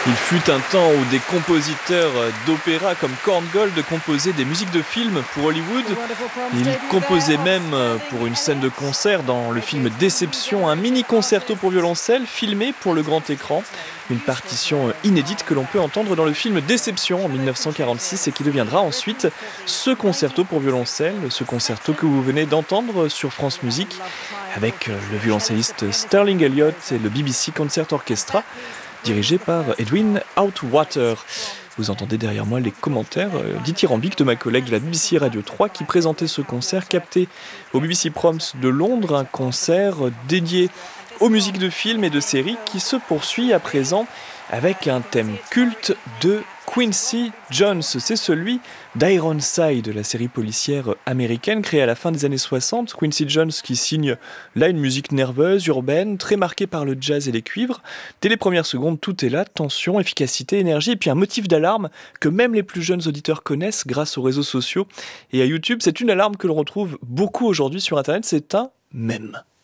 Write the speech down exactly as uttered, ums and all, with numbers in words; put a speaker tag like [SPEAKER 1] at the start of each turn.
[SPEAKER 1] Il fut un temps où des compositeurs d'opéra comme Korngold composaient des musiques de films pour Hollywood. Il composait même pour une scène de concert dans le film Déception, un mini-concerto pour violoncelle filmé pour le grand écran. Une partition inédite que l'on peut entendre dans le film Déception en dix-neuf cent quarante-six et qui deviendra ensuite ce concerto pour violoncelle, ce concerto que vous venez d'entendre sur France Musique avec le violoncelliste Sterling Elliott et le B B C Concert Orchestra, dirigé par Edwin Outwater. Vous entendez derrière moi les commentaires dithyrambiques de ma collègue de la B B C Radio trois qui présentait ce concert capté au B B C Proms de Londres, un concert dédié aux musiques de films et de séries qui se poursuit à présent avec un thème culte de Quincy Jones. C'est celui d'Ironside, la série policière américaine créée à la fin des années soixante. Quincy Jones qui signe là une musique nerveuse, urbaine, très marquée par le jazz et les cuivres. Dès les premières secondes, tout est là, tension, efficacité, énergie et puis un motif d'alarme que même les plus jeunes auditeurs connaissent grâce aux réseaux sociaux et à YouTube. C'est une alarme que l'on retrouve beaucoup aujourd'hui sur Internet, c'est un mème.